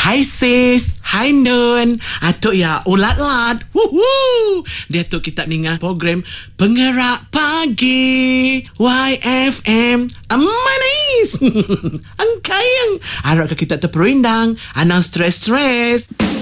Hai sis, hai Nun. Atuk ya ulat-lat. Wuhu. Dia tu kita dengar program Penggerak Pagi YFM. Manis. Angkayang. Harapkan kita terperindang. Anang stres-stres.